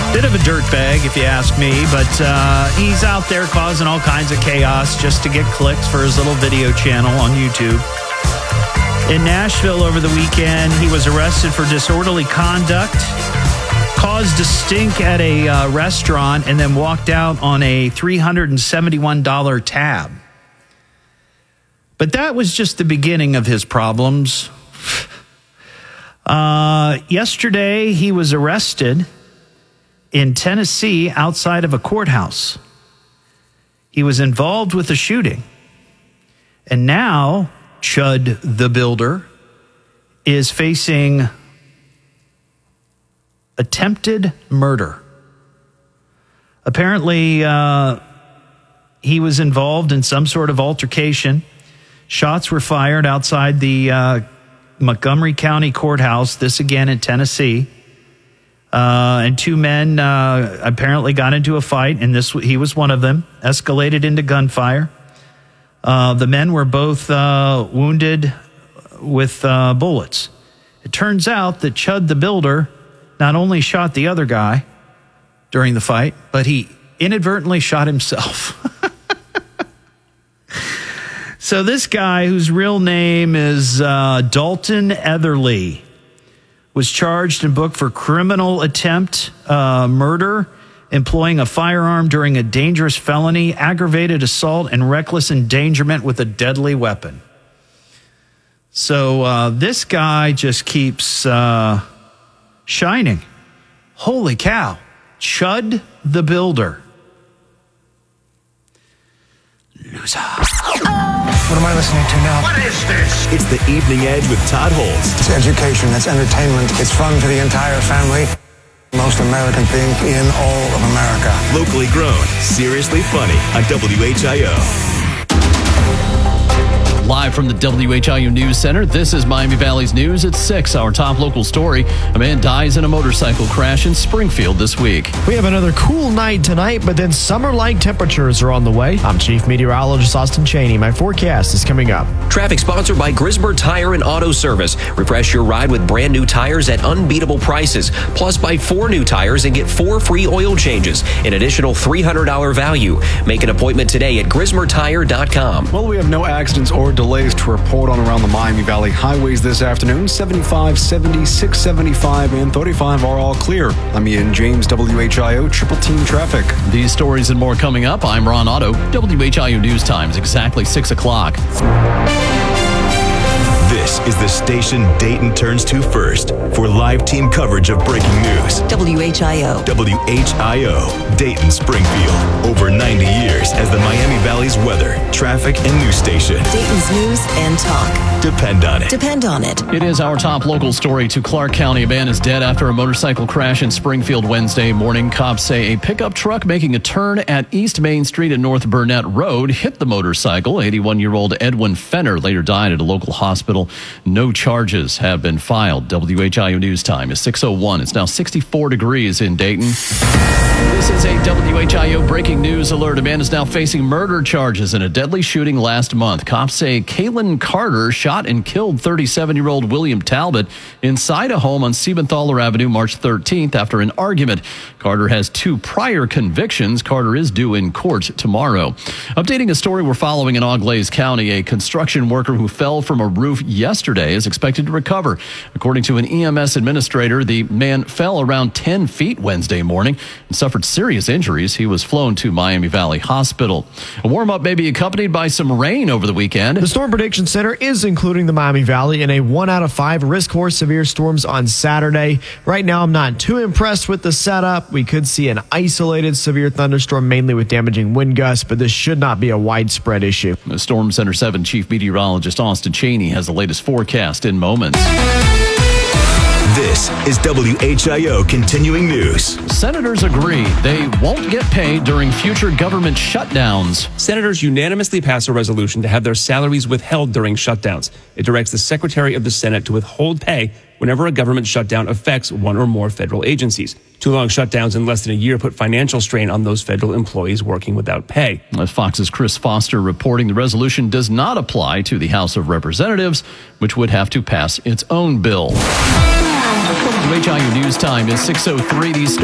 Bit of a dirtbag, if you ask me, but he's out there causing all kinds of chaos just to get clicks for his little video channel on YouTube. In Nashville over the weekend, he was arrested for disorderly conduct, caused a stink at a restaurant, and then walked out on a $371 tab. But that was just the beginning of his problems. Yesterday, he was arrested in Tennessee outside of a courthouse. He was involved with a shooting. And now, Chud the Builder is facing attempted murder. Apparently, he was involved in some sort of altercation. Shots were fired outside the Montgomery County Courthouse, this again in Tennessee. And two men apparently got into a fight, and he was one of them, escalated into gunfire. The men were both wounded with bullets. It turns out that Chud the Builder not only shot the other guy during the fight, but he inadvertently shot himself. So this guy, whose real name is Dalton Etherly, was charged and booked for criminal attempt murder, employing a firearm during a dangerous felony, aggravated assault, and reckless endangerment with a deadly weapon. So this guy just keeps shining. Holy cow. Chud the Builder. Loser. What am I listening to now? What is this? It's the Evening Edge with Todd Holtz. It's education, it's entertainment, it's fun for the entire family. Most American thing in all of America. Locally grown, seriously funny on WHIO. Live from the WHIO News Center, this is Miami Valley's News at 6. Our top local story: a man dies in a motorcycle crash in Springfield this week. We have another cool night tonight, but then summer-like temperatures are on the way. I'm Chief Meteorologist Austin Cheney. My forecast is coming up. Traffic sponsored by Grismer Tire and Auto Service. Refresh your ride with brand new tires at unbeatable prices. Plus, buy 4 new tires and get 4 free oil changes. An additional $300 value. Make an appointment today at GrismerTire.com. Well, we have no accidents or delays to report on around the Miami Valley highways this afternoon. 75, 70, 675, and 35 are all clear. I'm Ian James, WHIO Triple Team Traffic. These stories and more coming up. I'm Ron Otto. WHIO News Times, exactly 6 o'clock. This is the station Dayton turns to first for live team coverage of breaking news. WHIO. WHIO, Dayton, Springfield. Over 90 years as the Miami Valley's weather, traffic, and news station. Dayton's news and talk. Depend on it. Depend on it. It is our top local story to Clark County. A man is dead after a motorcycle crash in Springfield Wednesday morning. Cops say a pickup truck making a turn at East Main Street and North Burnett Road hit the motorcycle. 81-year-old Edwin Fenner later died at a local hospital. No charges have been filed. WHIO News Time is 6:01. It's now 64 degrees in Dayton. This is a WHIO breaking news alert. A man is now facing murder charges in a deadly shooting last month. Cops say Kalen Carter shot and killed 37-year-old William Talbot inside a home on Siebenthaler Avenue March 13th after an argument. Carter has 2 prior convictions. Carter is due in court tomorrow. Updating a story we're following in Auglaize County, a construction worker who fell from a roof yesterday is expected to recover. According to an EMS administrator, the man fell around 10 feet Wednesday morning and suffered serious injuries. He was flown to Miami Valley Hospital. A warm-up may be accompanied by some rain over the weekend. The Storm Prediction Center is including the Miami Valley in a 1 out of 5 risk for severe storms on Saturday. Right now, I'm not too impressed with the setup. We could see an isolated severe thunderstorm, mainly with damaging wind gusts, but this should not be a widespread issue. The Storm Center 7 Chief Meteorologist Austin Cheney has the latest forecast in moments. This is WHIO Continuing News. Senators agree they won't get paid during future government shutdowns. Senators unanimously passed a resolution to have their salaries withheld during shutdowns. It directs the Secretary of the Senate to withhold pay whenever a government shutdown affects one or more federal agencies. 2 long shutdowns in less than a year put financial strain on those federal employees working without pay. Fox's Chris Foster reporting the resolution does not apply to the House of Representatives, which would have to pass its own bill. WHIO News Time is 6:03. These